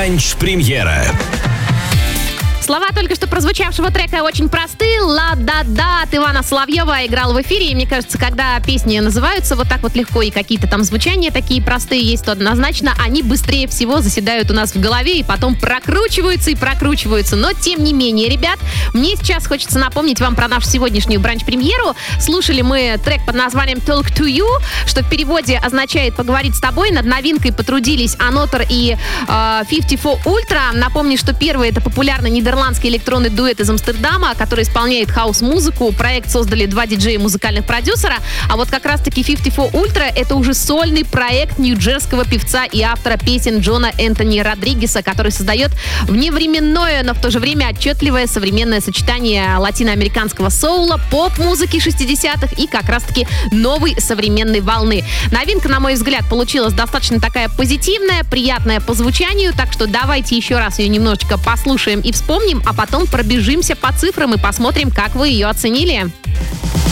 Бранч-премьера. Слова только что прозвучавшего трека очень простые. «Ла-да-да» от Ивана Соловьева играл в эфире. И мне кажется, когда песни называются вот так вот легко, и какие-то там звучания такие простые есть, то однозначно они быстрее всего заседают у нас в голове и потом прокручиваются и прокручиваются. Но тем не менее, ребят, мне сейчас хочется напомнить вам про нашу сегодняшнюю бранч-премьеру. Слушали мы трек под названием «Talk to You», что в переводе означает «поговорить с тобой». Над новинкой потрудились Анотер и 54 Ultra. Напомню, что первый — это популярный нидерландский электронный дуэт из Амстердама, который исполняет хаус-музыку. Проект создали два диджея и музыкальных продюсера. А вот как раз-таки 54 Ultra — это уже сольный проект нью-джерского певца и автора песен Джона Энтони Родригеса, который создает вневременное, но в то же время отчетливое современное сочетание латиноамериканского соула, поп-музыки 60-х и как раз-таки новой современной волны. Новинка, на мой взгляд, получилась достаточно такая позитивная, приятная по звучанию, так что давайте еще раз ее немножечко послушаем и вспомним, а потом пробежимся по цифрам и посмотрим, как вы ее оценили.